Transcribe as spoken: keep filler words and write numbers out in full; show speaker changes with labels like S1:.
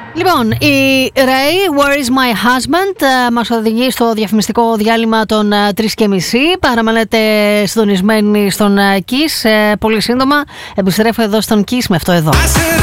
S1: Λοιπόν, η Ray, Where is my husband, μας οδηγεί στο διαφημιστικό διάλειμμα των τρεις και μισή. Παραμένετε συντονισμένοι στον Kiss. Πολύ σύντομα επιστρέφω εδώ στον Kiss με αυτό εδώ.